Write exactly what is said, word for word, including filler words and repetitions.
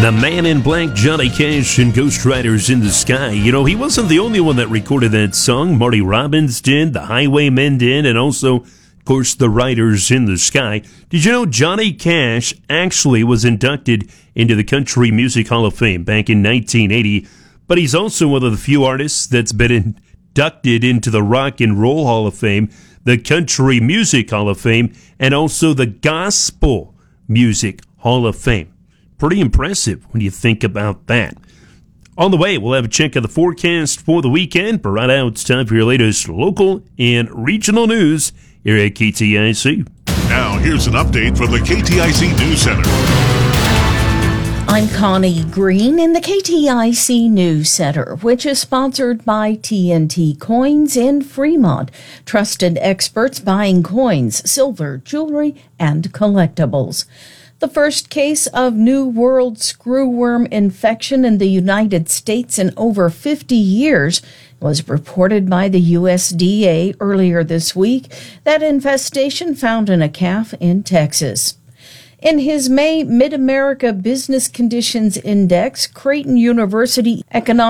The Man in Black, Johnny Cash, and Ghost Riders in the Sky. You know, he wasn't the only one that recorded that song. Marty Robbins did, the Highwaymen did, and also, of course, the Riders in the Sky. Did you know Johnny Cash actually was inducted into the Country Music Hall of Fame back in nineteen eighty? But he's also one of the few artists that's been inducted into the Rock and Roll Hall of Fame, the Country Music Hall of Fame, and also the Gospel Music Hall of Fame. Pretty impressive when you think about that. On the way, we'll have a check of the forecast for the weekend. But right now, it's time for your latest local and regional news here at K T I C. Now, here's an update from the K T I C News Center. I'm Connie Green in the K T I C News Center, which is sponsored by T N T Coins in Fremont. Trusted experts buying coins, silver, jewelry, and collectibles. The first case of New World screwworm infection in the United States in over fifty years was reported by the U S D A earlier this week. That infestation found in a calf in Texas. In his May Mid-America Business Conditions Index, Creighton University Economic